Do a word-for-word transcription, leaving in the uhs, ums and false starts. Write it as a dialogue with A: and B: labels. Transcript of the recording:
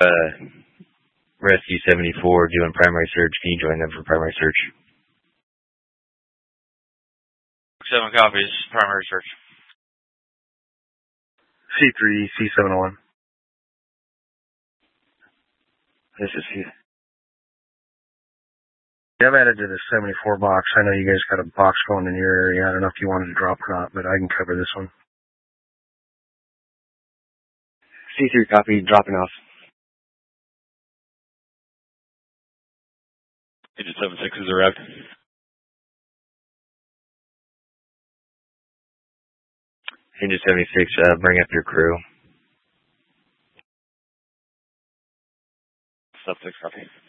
A: Uh, Rescue seventy-four doing primary search. Can you join them for primary search?
B: Seven copies, primary search.
C: C three, C seven oh one.
A: This is C.
C: Yeah, I've added to the seventy-four box. I know you guys got a box going in your area. I don't know if you wanted to drop or not, but I can cover this one.
A: C three copy, dropping off.
B: Agent seven six has arrived.
A: Agent seventy-six, uh, bring up your crew.
B: Sub six copy.